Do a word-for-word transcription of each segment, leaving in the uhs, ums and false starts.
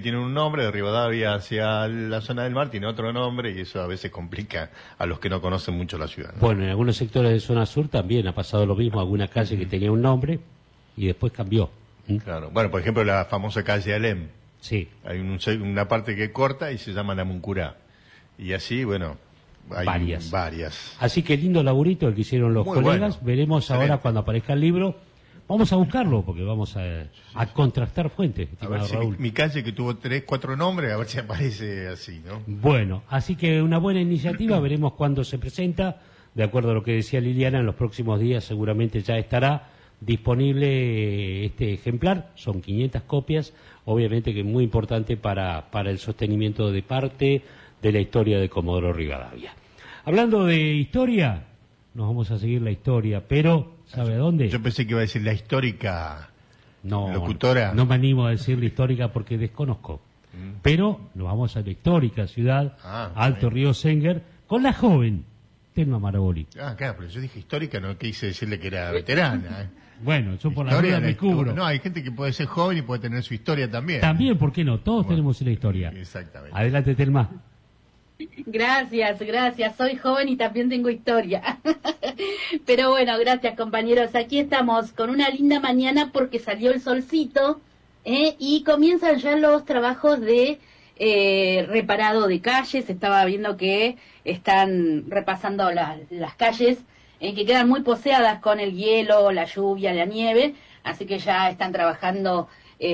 tienen un nombre, de Rivadavia hacia la zona del mar tiene otro nombre, y eso a veces complica a los que no conocen mucho la ciudad, ¿no? Bueno, en algunos sectores de zona sur también ha pasado lo mismo, alguna calle que tenía un nombre y después cambió. ¿Mm? Claro. Bueno, por ejemplo, la famosa calle Alem. Sí. Hay un, una parte que corta y se llama Namuncurá. Y así, bueno, hay varias. varias. Así que lindo laburito el que hicieron los Muy colegas. bueno. Veremos Excelente. ahora cuando aparezca el libro. Vamos a buscarlo porque vamos a, a contrastar fuentes, A ver estimado si mi, Raúl. mi calle, que tuvo tres, cuatro nombres, a ver si aparece así, ¿no? Bueno, así que una buena iniciativa, veremos cuándo se presenta. De acuerdo a lo que decía Liliana, en los próximos días seguramente ya estará disponible este ejemplar. Son quinientas copias, obviamente que es muy importante para, para el sostenimiento de parte de la historia de Comodoro Rivadavia. Hablando de historia, nos vamos a seguir la historia, pero ¿sabe a dónde? Yo pensé que iba a decir la histórica no, locutora. No me animo a decir la histórica porque desconozco. Mm. Pero nos vamos a la histórica ciudad, ah, Alto Río Senguer, con la joven Telma Maraboli. Ah, claro, pero yo dije histórica, no quise decirle que era veterana. ¿eh? Bueno, yo por historia, la duda me cubro. No, hay gente que puede ser joven y puede tener su historia también. También, ¿por qué no? Todos bueno, tenemos una historia. Exactamente. Adelante, Telma. Gracias, gracias. Soy joven y también tengo historia. Pero bueno, gracias, compañeros. Aquí estamos con una linda mañana porque salió el solcito, ¿eh? Y comienzan ya los trabajos de eh, reparado de calles. Estaba viendo que están repasando la, las calles eh, que quedan muy poseadas con el hielo, la lluvia, la nieve. Así que ya están trabajando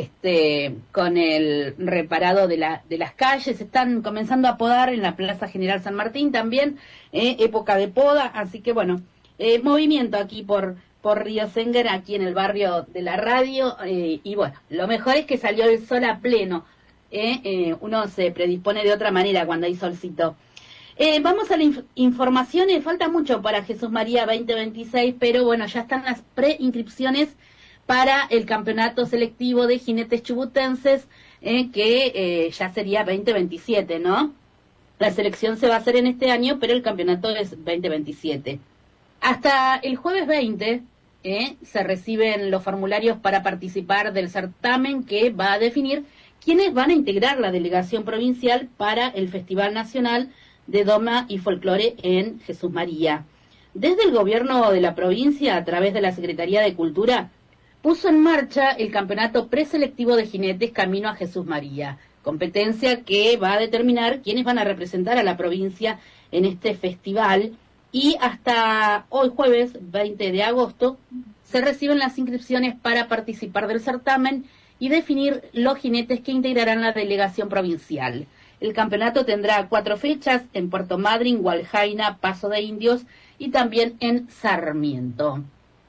este con el reparado de la de las calles. Están comenzando a podar en la Plaza General San Martín también, eh, época de poda, así que bueno, eh, movimiento aquí por por Río Senguer, aquí en el barrio de la radio, eh, y bueno, lo mejor es que salió el sol a pleno, eh, eh, uno se predispone de otra manera cuando hay solcito. Eh, vamos a las inf informaciones, falta mucho para Jesús María veinte veintiséis, pero bueno, ya están las preinscripciones para el campeonato selectivo de jinetes chubutenses, eh, que eh, ya sería veinte veintisiete, ¿no? La selección se va a hacer en este año, pero el campeonato es veinte veintisiete. Hasta el jueves veinte eh, se reciben los formularios para participar del certamen que va a definir quiénes van a integrar la delegación provincial para el Festival Nacional de Doma y Folclore en Jesús María. Desde el gobierno de la provincia, a través de la Secretaría de Cultura, puso en marcha el campeonato preselectivo de jinetes Camino a Jesús María, competencia que va a determinar quiénes van a representar a la provincia en este festival, y hasta hoy jueves veinte de agosto se reciben las inscripciones para participar del certamen y definir los jinetes que integrarán la delegación provincial. El campeonato tendrá cuatro fechas en Puerto Madryn, Hualjaina, Paso de Indios y también en Sarmiento.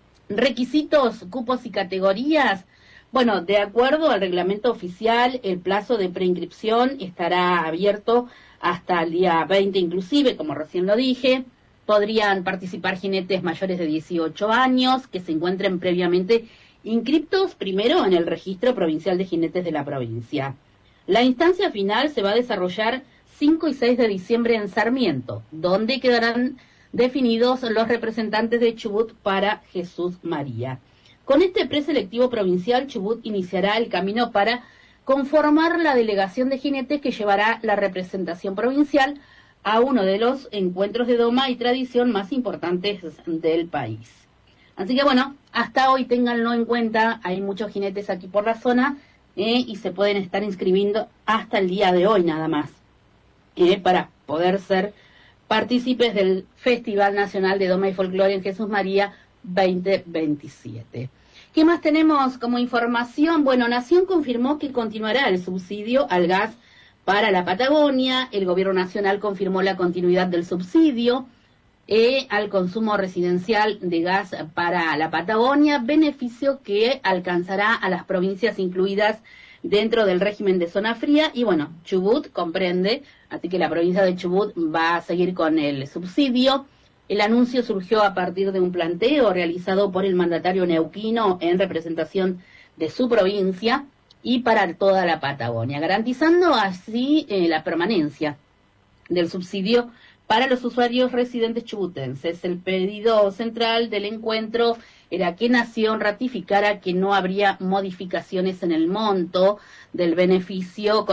Requisitos, cupos y categorías. Bueno, de acuerdo al reglamento oficial, el plazo de preinscripción estará abierto hasta el día veinte inclusive, como recién lo dije. Podrían participar jinetes mayores de dieciocho años que se encuentren previamente inscriptos primero en el Registro Provincial de Jinetes de la provincia. La instancia final se va a desarrollar cinco y seis de diciembre en Sarmiento, donde quedarán definidos los representantes de Chubut para Jesús María. Con este preselectivo provincial, Chubut iniciará el camino para conformar la delegación de jinetes que llevará la representación provincial a uno de los encuentros de doma y tradición más importantes del país. Así que bueno, hasta hoy ténganlo en cuenta, hay muchos jinetes aquí por la zona eh, y se pueden estar inscribiendo hasta el día de hoy nada más, eh, para poder ser partícipes del Festival Nacional de Doma y Folclore en Jesús María veinte veintisiete. ¿Qué más tenemos como información? Bueno, Nación confirmó que continuará el subsidio al gas para la Patagonia. El Gobierno Nacional confirmó la continuidad del subsidio eh, al consumo residencial de gas para la Patagonia, beneficio que alcanzará a las provincias incluidas dentro del régimen de zona fría. Y bueno, Chubut comprende, así que la provincia de Chubut va a seguir con el subsidio. El anuncio surgió a partir de un planteo realizado por el mandatario neuquino en representación de su provincia y para toda la Patagonia, garantizando así eh, la permanencia del subsidio para los usuarios residentes chubutenses. El pedido central del encuentro era que Nación ratificara que no habría modificaciones en el monto del beneficio